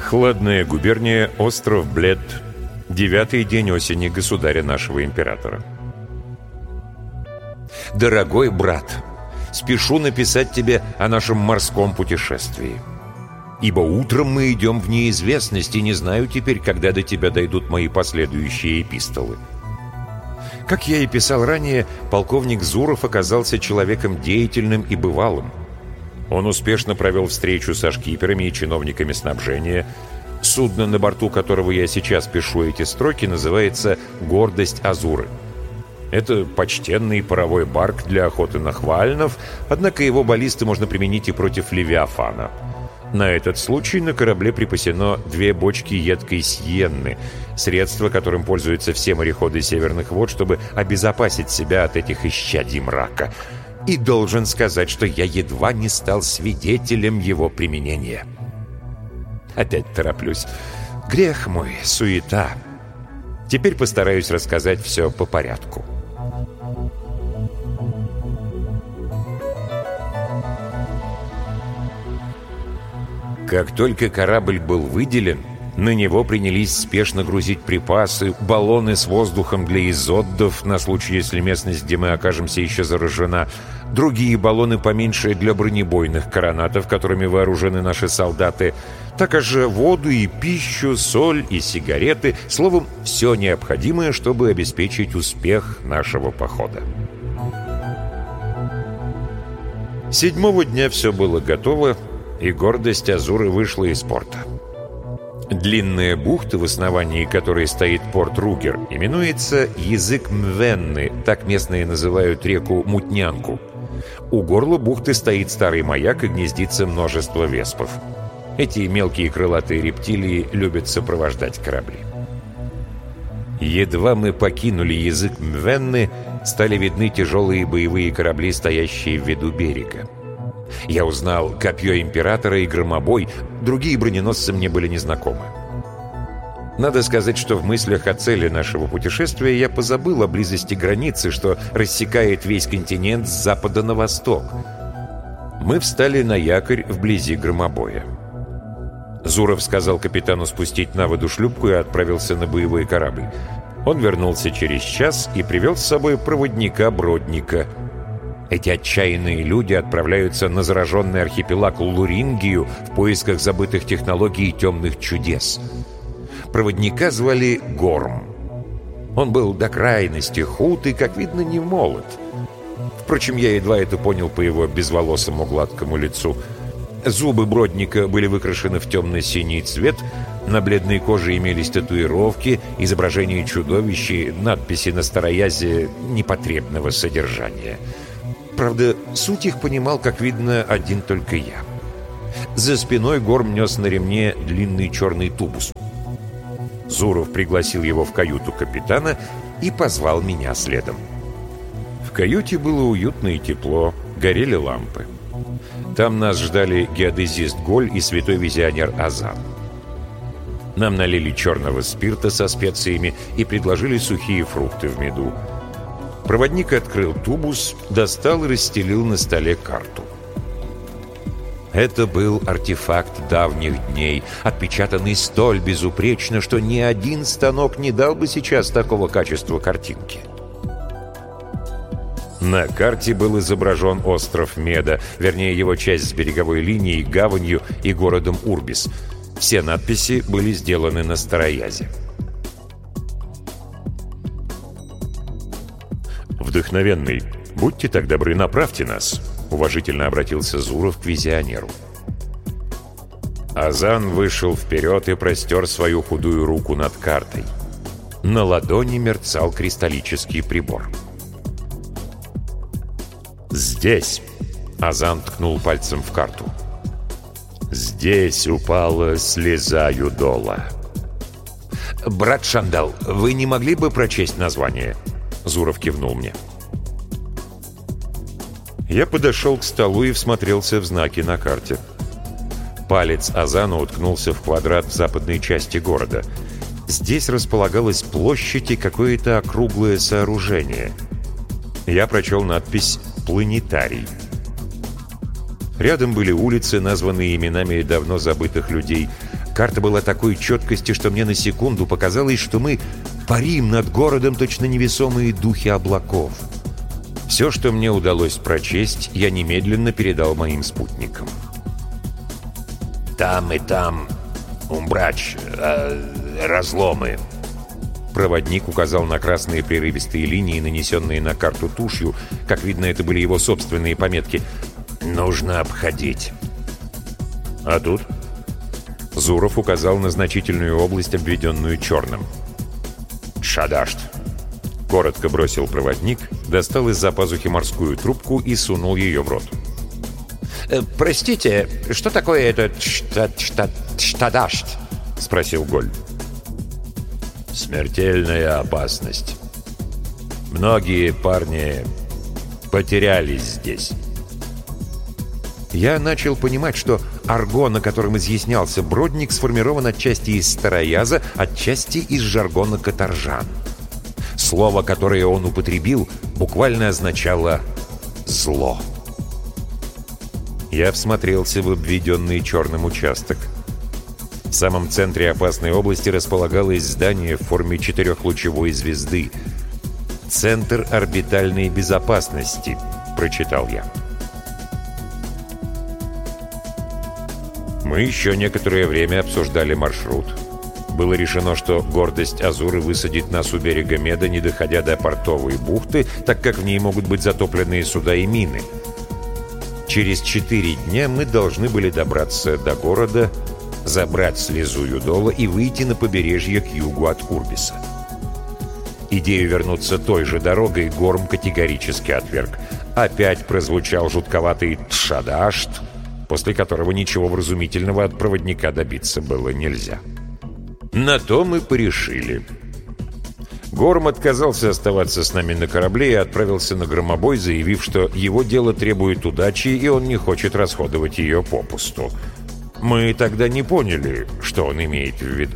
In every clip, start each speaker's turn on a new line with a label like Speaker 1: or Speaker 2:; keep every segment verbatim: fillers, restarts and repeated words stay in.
Speaker 1: Хладная губерния, остров Блед, девятый день осени государя нашего императора.
Speaker 2: Дорогой брат, спешу написать тебе о нашем морском путешествии. Ибо утром мы идем в неизвестность, и не знаю теперь, когда до тебя дойдут мои последующие эпистолы. Как я и писал ранее, полковник Зуров оказался человеком деятельным и бывалым. Он успешно провел встречу со шкиперами и чиновниками снабжения. Судно, на борту которого я сейчас пишу эти строки, называется «Гордость Азуры». Это почтенный паровой барк для охоты на хвальнов, однако его баллисты можно применить и против Левиафана. На этот случай на корабле припасено две бочки едкой сьенны, средство, которым пользуются все мореходы северных вод, чтобы обезопасить себя от этих исчадий мрака. И должен сказать, что я едва не стал свидетелем его применения. Опять тороплюсь. Грех мой, суета. Теперь постараюсь рассказать все по порядку. Как только корабль был выделен, на него принялись спешно грузить припасы, баллоны с воздухом для изотдов на случай, если местность, где мы окажемся, еще заражена, другие баллоны поменьше для бронебойных коронатов, которыми вооружены наши солдаты, также воду и пищу, соль и сигареты, словом, все необходимое, чтобы обеспечить успех нашего похода. Седьмого дня все было готово, и гордость Азуры вышла из порта. Длинная бухта, в основании которой стоит порт Ругер, именуется Язык Мвенны, так местные называют реку Мутнянку. У горла бухты стоит старый маяк и гнездится множество веспов. Эти мелкие крылатые рептилии любят сопровождать корабли. Едва мы покинули Язык Мвенны, стали видны тяжелые боевые корабли, стоящие в виду берега. Я узнал копье императора и громобой, другие броненосцы мне были незнакомы. Надо сказать, что в мыслях о цели нашего путешествия я позабыл о близости границы, что рассекает весь континент с запада на восток. Мы встали на якорь вблизи громобоя. Зуров сказал капитану спустить на воду шлюпку и отправился на боевой корабль. Он вернулся через час и привел с собой проводника-бродника. Эти отчаянные люди отправляются на зараженный архипелаг Лурингию в поисках забытых технологий и темных чудес. Проводника звали Горм. Он был до крайности худ и, как видно, не молод. Впрочем, я едва это понял по его безволосому гладкому лицу. Зубы бродника были выкрашены в темно-синий цвет, на бледной коже имелись татуировки, изображения чудовищ и надписи на староязе непотребного содержания. Правда, суть их понимал, как видно, один только я. За спиной Горм нес на ремне длинный черный тубус. Зуров пригласил его в каюту капитана и позвал меня следом. В каюте было уютно и тепло, горели лампы. Там нас ждали геодезист Голь и святой визионер Азан. Нам налили черного спирта со специями и предложили сухие фрукты в меду. Проводник открыл тубус, достал и расстелил на столе карту. Это был артефакт давних дней, отпечатанный столь безупречно, что ни один станок не дал бы сейчас такого качества картинки. На карте был изображен остров Меда, вернее его часть с береговой линией, гаванью и городом Урбис. Все надписи были сделаны на староязе. «Вдохновенный, будьте так добры, направьте нас», — уважительно обратился Зуров к визионеру. Азан вышел вперед и простер свою худую руку над картой. На ладони мерцал кристаллический прибор. «Здесь», — Азан ткнул пальцем в карту, — «здесь упала слеза Юдола». «Брат Шандал, вы не могли бы прочесть название?» Зуров кивнул мне. Я подошел к столу и всмотрелся в знаки на карте. Палец Азана уткнулся в квадрат в западной части города. Здесь располагалась площадь и какое-то округлое сооружение. Я прочел надпись «Планетарий». Рядом были улицы, названные именами давно забытых людей. Карта была такой четкости, что мне на секунду показалось, что мы парим над городом точно невесомые духи облаков. Все, что мне удалось прочесть, я немедленно передал моим спутникам.
Speaker 3: «Там и там умбрач, э, разломы».
Speaker 2: Проводник указал на красные прерывистые линии, нанесенные на карту тушью. Как видно, это были его собственные пометки.
Speaker 3: «Нужно обходить».
Speaker 2: «А тут?» Зуров указал на значительную область, обведенную черным.
Speaker 3: «Шадашт».
Speaker 2: Коротко бросил проводник, достал из-за пазухи морскую трубку и сунул ее в рот.
Speaker 3: Э, «Простите, что такое этот штат, штат, штадашт?» — спросил Голь. «Смертельная опасность. Многие парни потерялись здесь».
Speaker 2: Я начал понимать, что арго, на котором изъяснялся Бродник, сформирован отчасти из старояза, отчасти из жаргона каторжан. Слово, которое он употребил, буквально означало «зло». Я всмотрелся в обведенный черным участок. В самом центре опасной области располагалось здание в форме четырехлучевой звезды. «Центр орбитальной безопасности», — прочитал я. Мы еще некоторое время обсуждали маршрут. Было решено, что гордость Азуры высадит нас у берега Меда, не доходя до портовой бухты, так как в ней могут быть затопленные суда и мины. Через четыре дня мы должны были добраться до города, забрать слезу Юдола и выйти на побережье к югу от Урбиса. Идею вернуться той же дорогой Горм категорически отверг. Опять прозвучал жутковатый «тшадашт», после которого ничего вразумительного от проводника добиться было нельзя. На то мы порешили. Горм отказался оставаться с нами на корабле и отправился на громобой, заявив, что его дело требует удачи, и он не хочет расходовать ее попусту. Мы тогда не поняли, что он имеет в виду.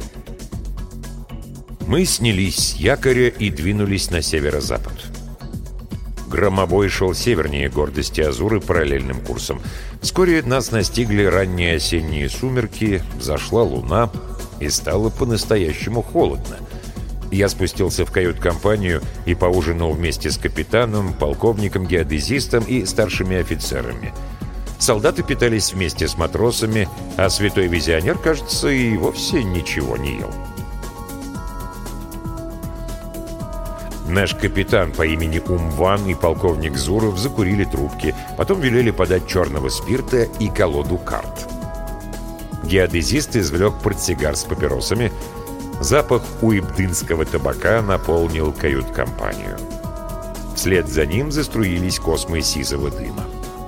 Speaker 2: Мы снялись с якоря и двинулись на северо-запад. Громобой шел севернее гордости Азуры параллельным курсом. Вскоре нас настигли ранние осенние сумерки, взошла луна, и стало по-настоящему холодно. Я спустился в кают-компанию и поужинал вместе с капитаном, полковником-геодезистом и старшими офицерами. Солдаты питались вместе с матросами, а святой визионер, кажется, и вовсе ничего не ел. Наш капитан по имени Умван и полковник Зуров закурили трубки, потом велели подать черного спирта и колоду карт. Геодезист извлек портсигар с папиросами. Запах уибдынского табака наполнил кают-компанию. Вслед за ним заструились космы сизого дыма.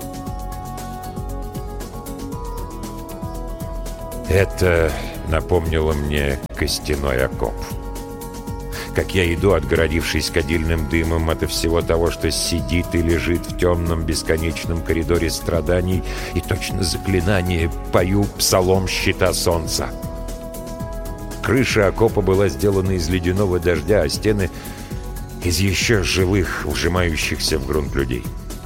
Speaker 2: Это напомнило мне костяной окоп. Как я иду, отгородившись кадильным дымом ото всего того, что сидит и лежит в темном бесконечном коридоре страданий, и точно заклинание пою псалом щита солнца. Крыша окопа была сделана из ледяного дождя, а стены — из еще живых, вжимающихся в грунт людей.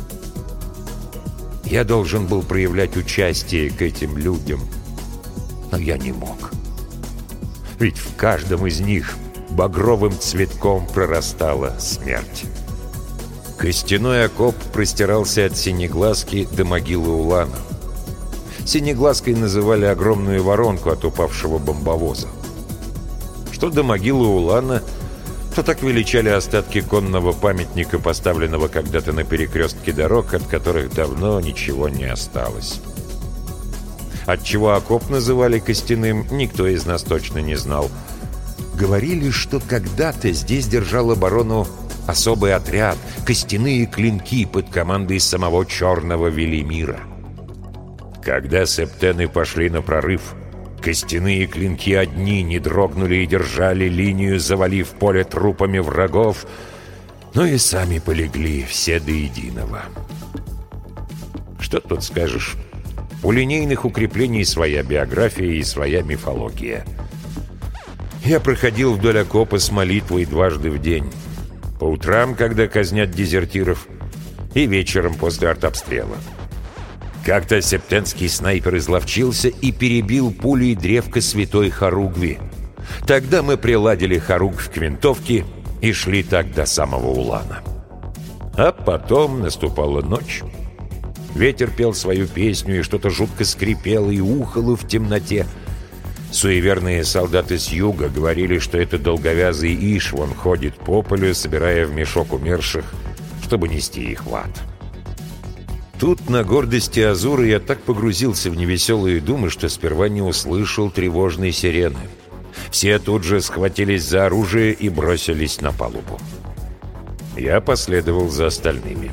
Speaker 2: Я должен был проявлять участие к этим людям, но я не мог. Ведь в каждом из них багровым цветком прорастала смерть. Костяной окоп простирался от Синеглазки до могилы Улана. Синеглазкой называли огромную воронку от упавшего бомбовоза. Что до могилы Улана, то так величали остатки конного памятника, поставленного когда-то на перекрестке дорог, от которых давно ничего не осталось. Отчего окоп называли костяным, никто из нас точно не знал. Говорили, что когда-то здесь держал оборону особый отряд, костяные клинки под командой самого Черного Велимира. Когда септены пошли на прорыв, костяные клинки одни не дрогнули и держали линию, завалив поле трупами врагов, но и сами полегли все до единого. Что тут скажешь? У линейных укреплений своя биография и своя мифология. Я проходил вдоль окопа с молитвой дважды в день. По утрам, когда казнят дезертиров, и вечером после артобстрела. Как-то септенский снайпер изловчился и перебил пулей древко святой хоругви. Тогда мы приладили хоругвь к винтовке и шли так до самого улана. А потом наступала ночь. Ветер пел свою песню, и что-то жутко скрипело и ухало в темноте. Суеверные солдаты с юга говорили, что это долговязый Ишван ходит по полю, собирая в мешок умерших, чтобы нести их в ад. Тут, на гордости Азуры, я так погрузился в невеселые думы, что сперва не услышал тревожной сирены. Все тут же схватились за оружие и бросились на палубу. Я последовал за остальными.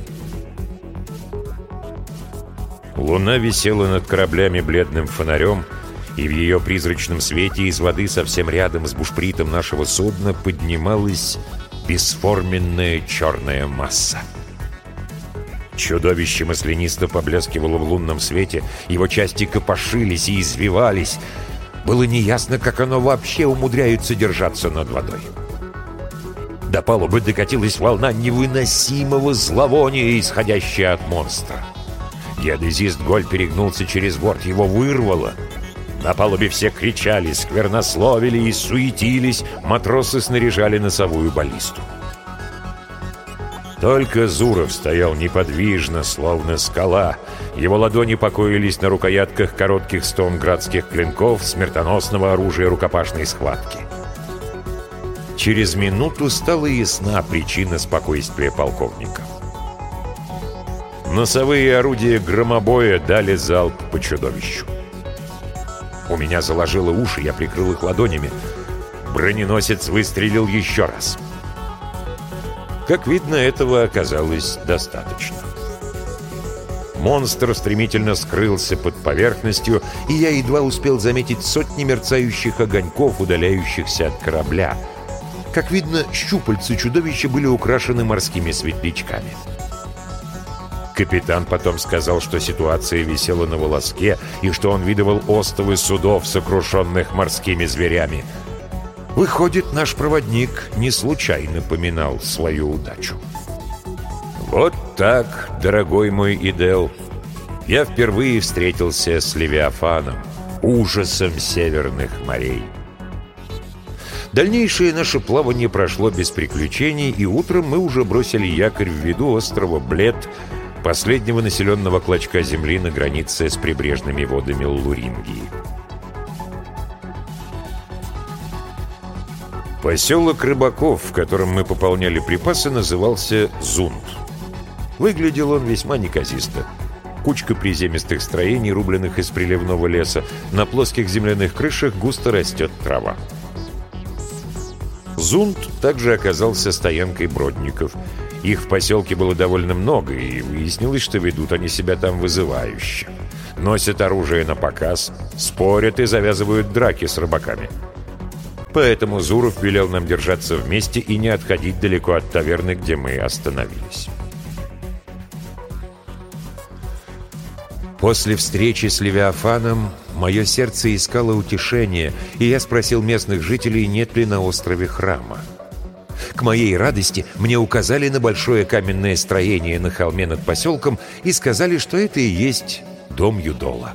Speaker 2: Луна висела над кораблями бледным фонарем, и в ее призрачном свете из воды совсем рядом с бушпритом нашего судна поднималась бесформенная черная масса. Чудовище маслянисто поблескивало в лунном свете, его части копошились и извивались. Было неясно, как оно вообще умудряется держаться над водой. До палубы докатилась волна невыносимого зловония, исходящая от монстра. Геодезист Голь перегнулся через борт, его вырвало. На палубе все кричали, сквернословили и суетились, матросы снаряжали носовую баллисту. Только Зуров стоял неподвижно, словно скала. Его ладони покоились на рукоятках коротких стоунградских клинков, смертоносного оружия рукопашной схватки. Через минуту стала ясна причина спокойствия полковника. Носовые орудия громобоя дали залп по чудовищу. У меня заложило уши, я прикрыл их ладонями. Броненосец выстрелил еще раз. Как видно, этого оказалось достаточно. Монстр стремительно скрылся под поверхностью, и я едва успел заметить сотни мерцающих огоньков, удаляющихся от корабля. Как видно, щупальца чудовища были украшены морскими светлячками. Капитан потом сказал, что ситуация висела на волоске, и что он видывал остовы судов, сокрушенных морскими зверями. Выходит, наш проводник не случайно поминал свою удачу. Вот так, дорогой мой Идел, я впервые встретился с Левиафаном, ужасом северных морей. Дальнейшее наше плавание прошло без приключений, и утром мы уже бросили якорь в виду острова Блед, последнего населенного клочка земли на границе с прибрежными водами Лурингии. Поселок рыбаков, в котором мы пополняли припасы, назывался Зунд. Выглядел он весьма неказисто. Кучка приземистых строений, рубленных из приливного леса. На плоских земляных крышах густо растет трава. Зунд также оказался стоянкой бродников. Их в поселке было довольно много, и выяснилось, что ведут они себя там вызывающе. Носят оружие на показ, спорят и завязывают драки с рыбаками. Поэтому Зуров велел нам держаться вместе и не отходить далеко от таверны, где мы остановились. После встречи с Левиафаном мое сердце искало утешение, и я спросил местных жителей, нет ли на острове храма. К моей радости мне указали на большое каменное строение на холме над поселком и сказали, что это и есть дом Юдола.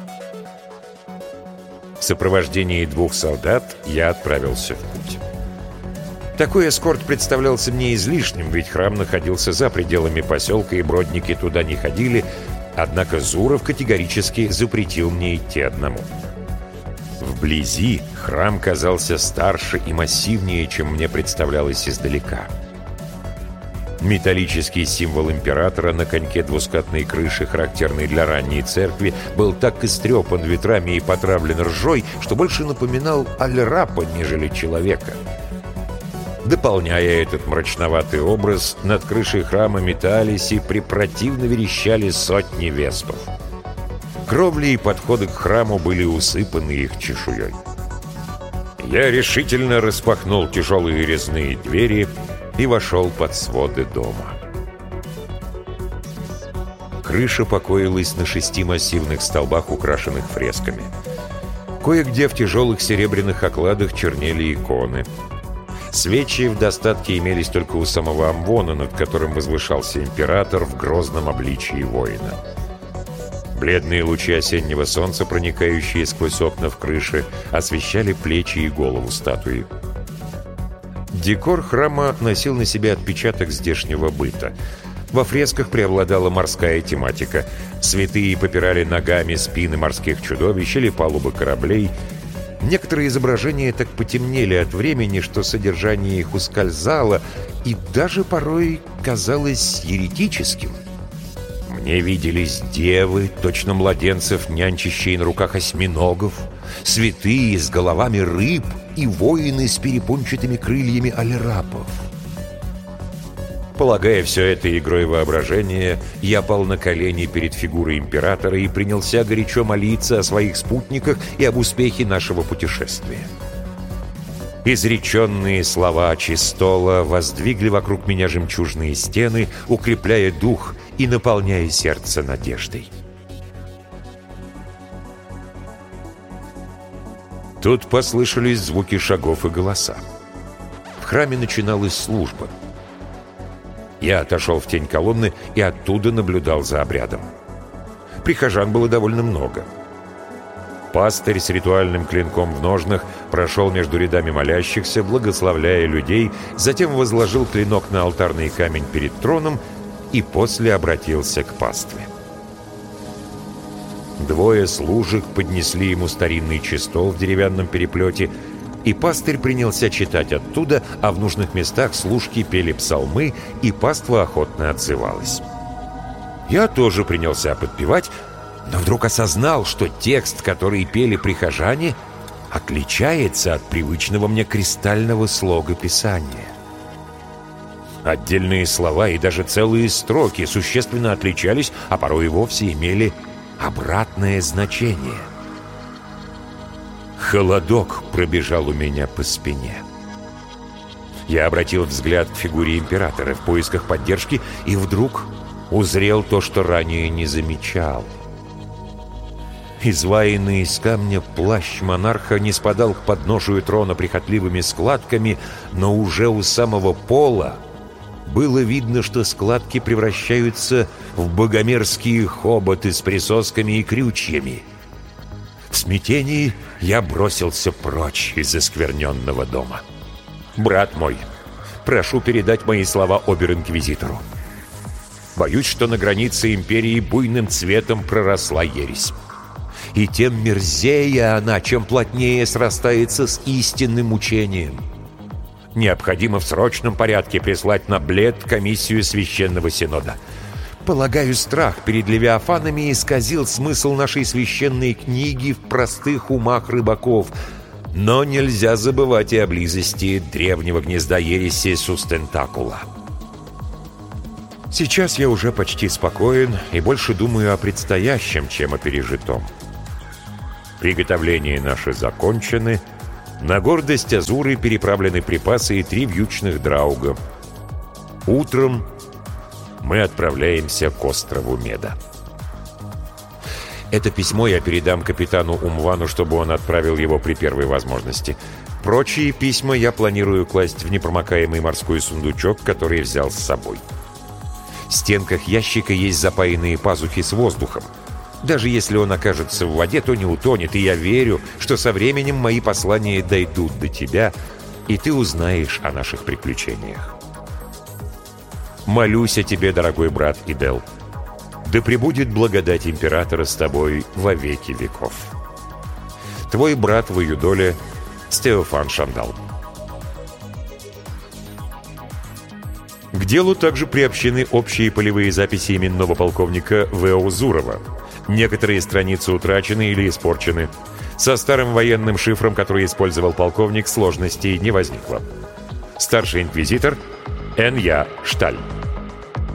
Speaker 2: В сопровождении двух солдат я отправился в путь. Такой эскорт представлялся мне излишним, ведь храм находился за пределами поселка, и бродники туда не ходили, однако Зуров категорически запретил мне идти одному. Вблизи храм казался старше и массивнее, чем мне представлялось издалека. Металлический символ императора на коньке двускатной крыши, характерный для ранней церкви, был так истрепан ветрами и потравлен ржой, что больше напоминал аль-рапа, нежели человека. Дополняя этот мрачноватый образ, над крышей храма метались и препротивно верещали сотни веспов. Кровли и подходы к храму были усыпаны их чешуей. Я решительно распахнул тяжелые резные двери и вошел под своды дома. Крыша покоилась на шести массивных столбах, украшенных фресками. Кое-где в тяжелых серебряных окладах чернели иконы. Свечи в достатке имелись только у самого амвона, над которым возвышался император в грозном обличии воина. Бледные лучи осеннего солнца, проникающие сквозь окна в крыше, освещали плечи и голову статуи. Декор храма носил на себе отпечаток здешнего быта. Во фресках преобладала морская тематика. Святые попирали ногами спины морских чудовищ или палубы кораблей. Некоторые изображения так потемнели от времени, что содержание их ускользало и даже порой казалось еретическим. Мне виделись девы, точно младенцев, нянчащие на руках осьминогов, святые с головами рыб и воины с перепончатыми крыльями алерапов. Полагая все это игрой воображения, я пал на колени перед фигурой императора и принялся горячо молиться о своих спутниках и об успехе нашего путешествия. Изреченные слова чистола воздвигли вокруг меня жемчужные стены, укрепляя дух и наполняя сердце надеждой. Тут послышались звуки шагов и голоса. В храме начиналась служба. Я отошел в тень колонны и оттуда наблюдал за обрядом. Прихожан было довольно много. Пастырь с ритуальным клинком в ножнах прошел между рядами молящихся, благословляя людей, затем возложил клинок на алтарный камень перед троном и после обратился к пастве. Двое служек поднесли ему старинный чистол в деревянном переплете, и пастырь принялся читать оттуда, а в нужных местах служки пели псалмы, и паства охотно отзывалась. Я тоже принялся подпевать, но вдруг осознал, что текст, который пели прихожане, отличается от привычного мне кристального слога Писания. Отдельные слова и даже целые строки существенно отличались, а порой и вовсе имели обратное значение. Холодок пробежал у меня по спине. Я обратил взгляд к фигуре императора в поисках поддержки и вдруг узрел то, что ранее не замечал. Изваянный из камня плащ монарха не спадал к подножию трона прихотливыми складками, но уже у самого пола было видно, что складки превращаются в богомерзкие хоботы с присосками и крючьями. В смятении я бросился прочь из оскверненного дома. «Брат мой, прошу передать мои слова обер-инквизитору. Боюсь, что на границе империи буйным цветом проросла ересь. И тем мерзее она, чем плотнее срастается с истинным учением. Необходимо в срочном порядке прислать на Блед комиссию Священного Синода. Полагаю, страх перед левиафанами исказил смысл нашей священной книги в простых умах рыбаков, но нельзя забывать и о близости древнего гнезда ереси Сустентакула. Сейчас я уже почти спокоен и больше думаю о предстоящем, чем о пережитом. Приготовления наши закончены. На гордость Азуры переправлены припасы и три вьючных драуга. Утром мы отправляемся к острову Меда. Это письмо я передам капитану Умвану, чтобы он отправил его при первой возможности. Прочие письма я планирую класть в непромокаемый морской сундучок, который взял с собой. В стенках ящика есть запаянные пазухи с воздухом. Даже если он окажется в воде, то не утонет, и я верю, что со временем мои послания дойдут до тебя, и ты узнаешь о наших приключениях. Молюсь о тебе, дорогой брат Идел. Да пребудет благодать императора с тобой во веки веков. Твой брат в Юдоле Стеофан Шандал. К делу также приобщены общие полевые записи именного полковника В О Зурова. Некоторые страницы утрачены или испорчены. Со старым военным шифром, который использовал полковник, сложностей не возникло. Старший инквизитор Н Я Шталь.